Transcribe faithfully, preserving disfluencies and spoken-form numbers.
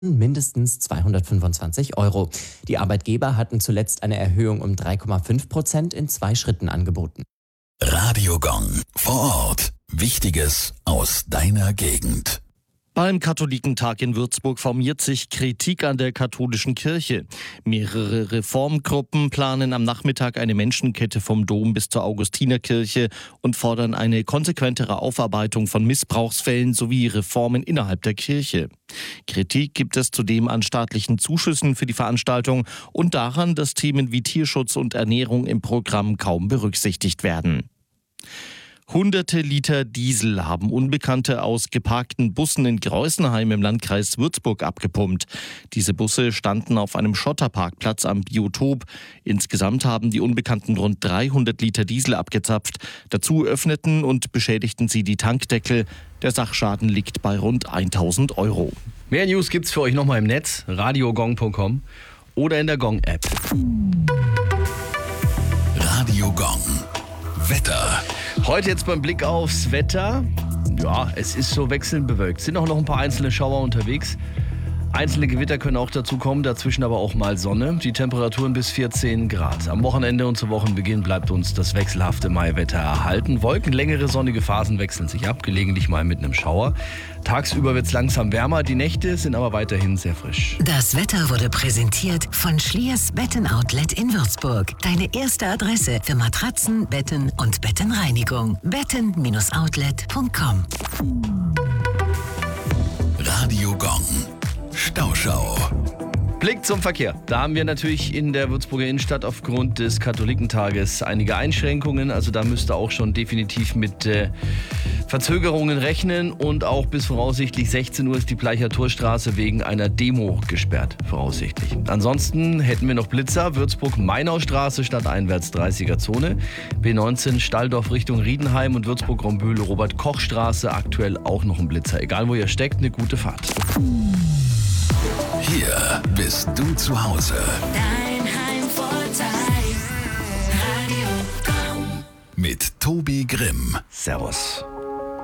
mindestens zweihundertfünfundzwanzig Euro. Die Arbeitgeber hatten zuletzt eine Erhöhung um drei Komma fünf Prozent in zwei Schritten angeboten. Radio Gong vor Ort. Wichtiges aus deiner Gegend. Beim Katholikentag in Würzburg formiert sich Kritik an der katholischen Kirche. Mehrere Reformgruppen planen am Nachmittag eine Menschenkette vom Dom bis zur Augustinerkirche und fordern eine konsequentere Aufarbeitung von Missbrauchsfällen sowie Reformen innerhalb der Kirche. Kritik gibt es zudem an staatlichen Zuschüssen für die Veranstaltung und daran, dass Themen wie Tierschutz und Ernährung im Programm kaum berücksichtigt werden. Hunderte Liter Diesel haben Unbekannte aus geparkten Bussen in Greußenheim im Landkreis Würzburg abgepumpt. Diese Busse standen auf einem Schotterparkplatz am Biotop. Insgesamt haben die Unbekannten rund dreihundert Liter Diesel abgezapft. Dazu öffneten und beschädigten sie die Tankdeckel. Der Sachschaden liegt bei rund tausend Euro. Mehr News gibt's für euch nochmal im Netz, radiogong punkt com oder in der Gong-App. Radio Gong. Wetter. Heute jetzt beim Blick aufs Wetter. Ja, es ist so wechselnd bewölkt. Es sind auch noch ein paar einzelne Schauer unterwegs. Einzelne Gewitter können auch dazu kommen, dazwischen aber auch mal Sonne. Die Temperaturen bis vierzehn Grad. Am Wochenende und zu Wochenbeginn bleibt uns das wechselhafte Maiwetter erhalten. Wolken, längere sonnige Phasen wechseln sich ab, gelegentlich mal mit einem Schauer. Tagsüber wird es langsam wärmer, die Nächte sind aber weiterhin sehr frisch. Das Wetter wurde präsentiert von Schliers Betten-Outlet in Würzburg. Deine erste Adresse für Matratzen, Betten und Bettenreinigung. betten Bindestrich outlet punkt com. Radio Gong. Stauschau. Blick zum Verkehr. Da haben wir natürlich in der Würzburger Innenstadt aufgrund des Katholikentages einige Einschränkungen. Also da müsst ihr auch schon definitiv mit äh, Verzögerungen rechnen. Und auch bis voraussichtlich sechzehn Uhr ist die Bleicher Torstraße wegen einer Demo gesperrt, voraussichtlich. Ansonsten hätten wir noch Blitzer. Würzburg-Mainaustraße stadteinwärts dreißiger Zone. B neunzehn Stalldorf Richtung Riedenheim und Würzburg-Rombühl Robert-Koch-Straße aktuell auch noch ein Blitzer. Egal wo ihr steckt, eine gute Fahrt. Hier bist du zu Hause. Dein Heimvorteil. Radio Gong. Mit Tobi Grimm. Servus.